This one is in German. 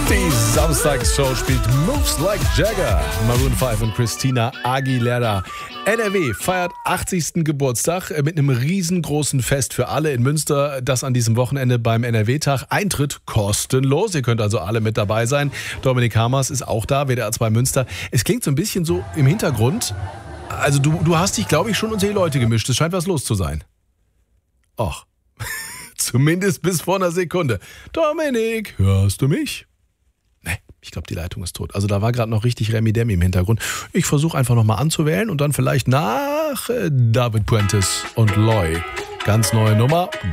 Die Samstagsshow spielt Moves Like Jagger. Maroon 5 und Christina Aguilera. NRW feiert 80. Geburtstag mit einem riesengroßen Fest für alle in Münster. Das an diesem Wochenende beim NRW-Tag. Eintritt kostenlos. Ihr könnt also alle mit dabei sein. Dominik Hamers ist auch da, WDR 2 Münster. Es klingt so ein bisschen so im Hintergrund. Also du hast dich, glaube ich, schon unter die Leute gemischt. Es scheint was los zu sein. Och. Zumindest bis vor einer Sekunde. Dominik, hörst du mich? Nee, ich glaube, die Leitung ist tot. Also da war gerade noch richtig Remi-Demi im Hintergrund. Ich versuche einfach nochmal anzuwählen und dann vielleicht nach David Puentes und Loy. Ganz neue Nummer.